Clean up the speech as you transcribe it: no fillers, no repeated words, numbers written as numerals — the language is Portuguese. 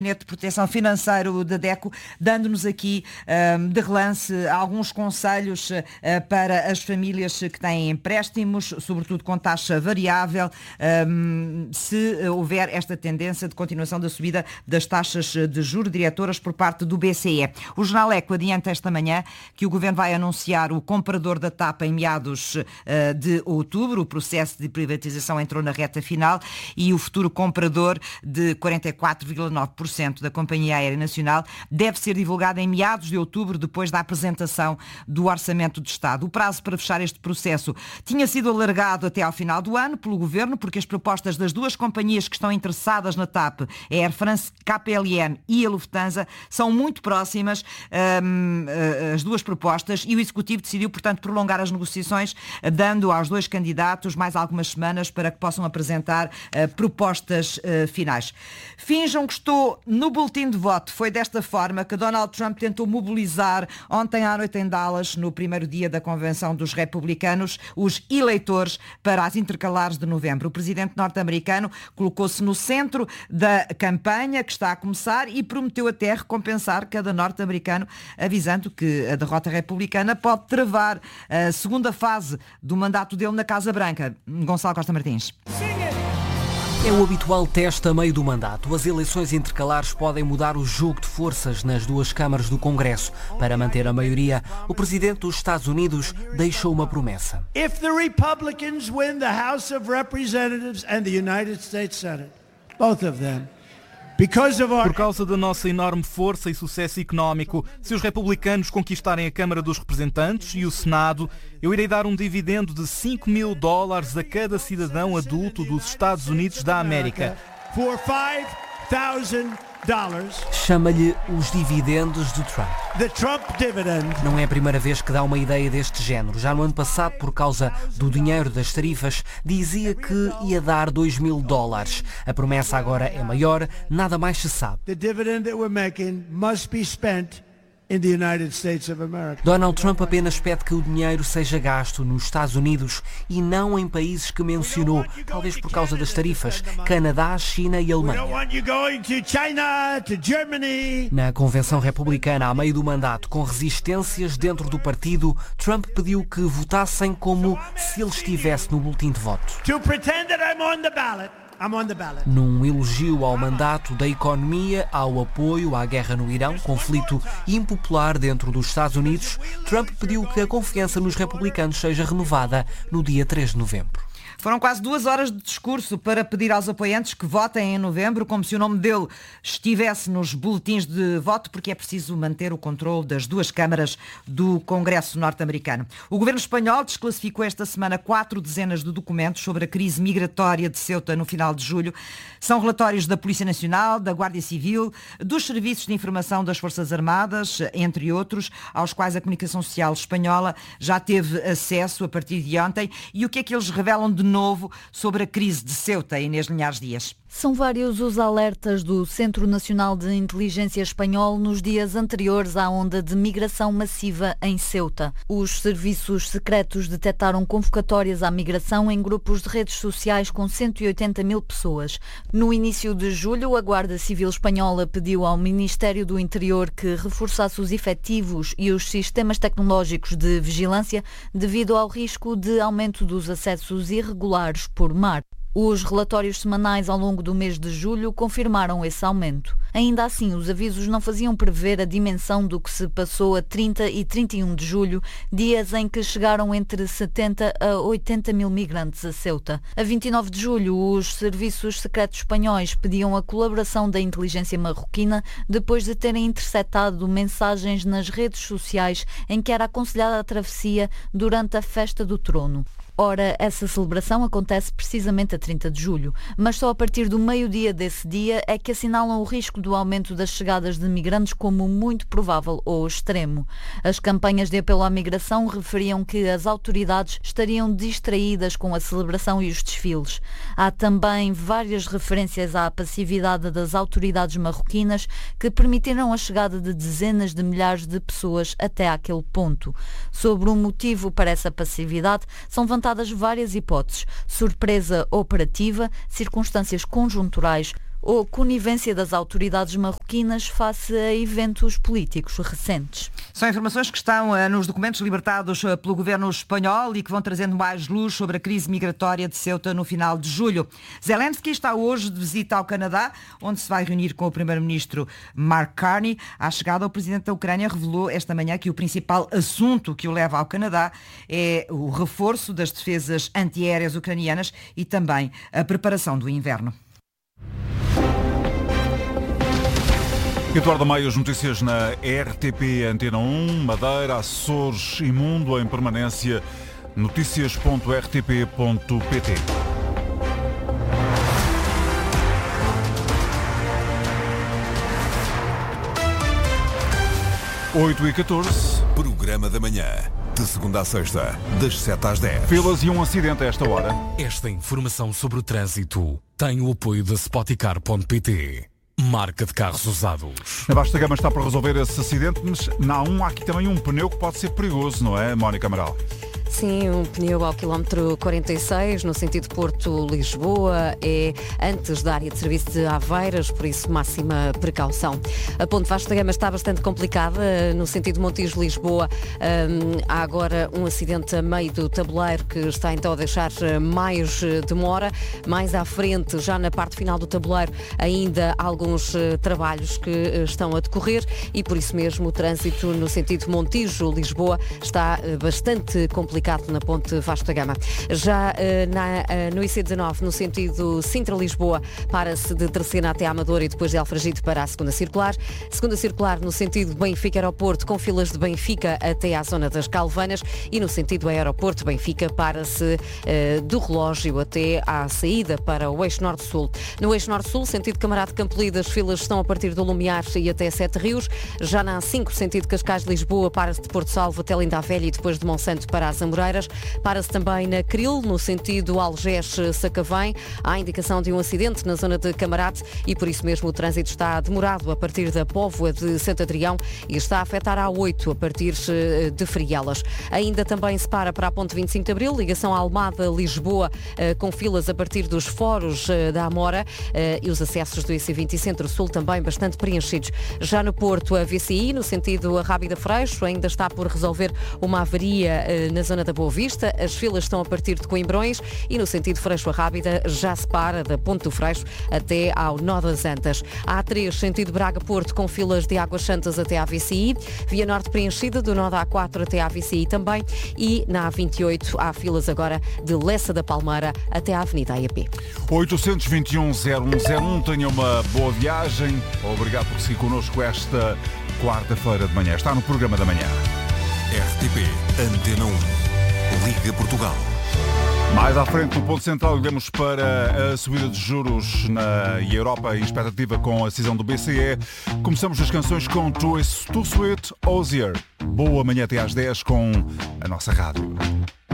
de proteção financeiro da DECO, dando-nos aqui de relance alguns conselhos para as famílias que têm empréstimos, sobretudo com taxa variável, se houver esta tendência de continuação da subida das taxas de juros diretoras por parte do BCE. O Jornal Eco adianta esta manhã que o Governo vai anunciar o comprador da TAP em meados de outubro. O processo de privatização entrou na reta final e o futuro comprador de 44,9% da Companhia Aérea Nacional deve ser divulgado em meados de outubro, depois da apresentação do Orçamento de Estado. O prazo para fechar este processo tinha sido alargado até ao final do ano pelo Governo, porque as propostas das duas companhias que estão interessadas na TAP, a Air France, KPLM e a Lufthansa, são muito próximas, as duas propostas, e o Executivo decidiu, portanto, prolongar as negociações, dando aos dois candidatos mais algumas semanas para que possam apresentar propostas finais. Finjam que estou no boletim de voto. Foi desta forma que Donald Trump tentou mobilizar ontem à noite em Dallas, no primeiro dia da convenção dos republicanos, os eleitores para as intercalares de novembro. O presidente norte-americano colocou-se no centro da campanha que está a começar e prometeu até recompensar cada norte-americano, avisando que a derrota republicana pode travar a segunda fase do mandato dele na Casa Branca. Gonçalo Costa Martins. É o habitual teste a meio do mandato. As eleições intercalares podem mudar o jogo de forças nas duas câmaras do Congresso. Para manter a maioria, o presidente dos Estados Unidos deixou uma promessa. If the Republicans win the House of Representatives and the United States Senate, both of them, por causa da nossa enorme força e sucesso económico, se os republicanos conquistarem a Câmara dos Representantes e o Senado, eu irei dar um dividendo de $5.000 a cada cidadão adulto dos Estados Unidos da América. For $5,000. Chama-lhe os dividendos de Trump. The Trump dividend. Não é a primeira vez que dá uma ideia deste género. Já no ano passado, por causa do dinheiro das tarifas, dizia que ia dar $2.000. A promessa agora é maior, nada mais se sabe. The dividend that we're making must be spent in the United States of America. Donald Trump apenas pede que o dinheiro seja gasto nos Estados Unidos e não em países que mencionou, talvez por causa das tarifas, Canadá, China e Alemanha. Na convenção republicana, a meio do mandato, com resistências dentro do partido, Trump pediu que votassem como se ele estivesse no boletim de voto. Num elogio ao mandato da economia, ao apoio à guerra no Irão, conflito impopular dentro dos Estados Unidos, Trump pediu que a confiança nos republicanos seja renovada no dia 3 de novembro. Foram quase 2 horas de discurso para pedir aos apoiantes que votem em novembro, como se o nome dele estivesse nos boletins de voto, porque é preciso manter o controle das duas câmaras do Congresso norte-americano. O governo espanhol desclassificou esta semana 4 dezenas de documentos sobre a crise migratória de Ceuta no final de julho. São relatórios da Polícia Nacional, da Guarda Civil, dos Serviços de Informação das Forças Armadas, entre outros, aos quais a comunicação social espanhola já teve acesso a partir de ontem. E o que é que eles revelam de novo sobre a crise de Ceuta, Inês Linhares Dias? São vários os alertas do Centro Nacional de Inteligência Espanhol nos dias anteriores à onda de migração massiva em Ceuta. Os serviços secretos detectaram convocatórias à migração em grupos de redes sociais com 180 mil pessoas. No início de julho, a Guarda Civil Espanhola pediu ao Ministério do Interior que reforçasse os efetivos e os sistemas tecnológicos de vigilância devido ao risco de aumento dos acessos irregulares por mar. Os relatórios semanais ao longo do mês de julho confirmaram esse aumento. Ainda assim, os avisos não faziam prever a dimensão do que se passou a 30 e 31 de julho, dias em que chegaram entre 70 a 80 mil migrantes a Ceuta. A 29 de julho, os serviços secretos espanhóis pediam a colaboração da inteligência marroquina depois de terem interceptado mensagens nas redes sociais em que era aconselhada a travessia durante a Festa do Trono. Ora, essa celebração acontece precisamente a 30 de julho, mas só a partir do meio-dia desse dia é que assinalam o risco do aumento das chegadas de migrantes como muito provável ou extremo. As campanhas de apelo à migração referiam que as autoridades estariam distraídas com a celebração e os desfiles. Há também várias referências à passividade das autoridades marroquinas que permitiram a chegada de dezenas de milhares de pessoas até àquele ponto. Sobre o motivo para essa passividade, são várias hipóteses: surpresa operativa, circunstâncias conjunturais, ou conivência das autoridades marroquinas face a eventos políticos recentes. São informações que estão nos documentos libertados pelo governo espanhol e que vão trazendo mais luz sobre a crise migratória de Ceuta no final de julho. Zelensky está hoje de visita ao Canadá, onde se vai reunir com o primeiro-ministro Mark Carney. À chegada, o presidente da Ucrânia revelou esta manhã que o principal assunto que o leva ao Canadá é o reforço das defesas antiaéreas ucranianas e também a preparação do inverno. Eduardo Maia, as notícias na RTP Antena 1, Madeira, Açores e Mundo em permanência, noticias.rtp.pt. Oito e 14. Programa da manhã, de segunda a sexta, das 7 às 10. Filas e um acidente a esta hora. Esta informação sobre o trânsito tem o apoio da Spoticar.pt. Marca de carros usados. A Vasta Gama está para resolver esse acidente, mas na A1 há aqui também um pneu que pode ser perigoso, não é, Mónica Amaral? Sim, um pneu ao quilómetro 46, no sentido Porto-Lisboa, é antes da área de serviço de Aveiras, por isso máxima precaução. A ponte Vasta Gama está bastante complicada, no sentido Montijo-Lisboa. Há agora um acidente a meio do tabuleiro que está então a deixar mais demora. Mais à frente, já na parte final do tabuleiro, ainda há alguns trabalhos que estão a decorrer e por isso mesmo o trânsito no sentido Montijo-Lisboa está bastante complicado na ponte Vasta Gama. Já no IC19, no sentido Sintra-Lisboa, para-se de Terceira até Amadora e depois de Alfragide para a segunda circular. Segunda circular no sentido Benfica-Aeroporto, com filas de Benfica até à zona das Calvanas e no sentido Aeroporto-Benfica, para-se do relógio até à saída para o eixo Norte-Sul. No eixo Norte-Sul, sentido Camarate Campolide, as filas estão a partir do Lumiar e até Sete Rios. Já na A5, sentido Cascais-Lisboa, para-se de Porto Salvo até Linda a Velha e depois de Monsanto para as Amoreiras. Para-se também na Cril, no sentido Algés-Sacavém. Há indicação de um acidente na zona de Camarate e por isso mesmo o trânsito está demorado a partir da Póvoa de Santo Adrião e está a afetar a A8 a partir de Frielas. Ainda também se para a ponte 25 de Abril, ligação Almada-Lisboa, com filas a partir dos foros da Amora e os acessos do IC20 e Centro-Sul também bastante preenchidos. Já no Porto, a VCI, no sentido Rábida-Freixo, ainda está por resolver uma avaria na zona da Boa Vista. As filas estão a partir de Coimbrões e no sentido Freixo-Rábida já se para da Ponte do Freixo até ao Nó das Antas. A A3, sentido Braga-Porto, com filas de Águas Santas até à VCI. Via Norte preenchida do Nó da A4 até à VCI também. E na A28 há filas agora de Lessa da Palmeira até à Avenida AEP. 821-0101, tenha uma boa viagem. Obrigado por seguir connosco esta quarta-feira de manhã. Está no programa da manhã. RTP Antena 1. Liga Portugal. Mais à frente, no ponto central, olhamos para a subida de juros na Europa e expectativa com a decisão do BCE. Começamos as canções com Too Sweet, Osier. Boa manhã até às 10 com a nossa rádio.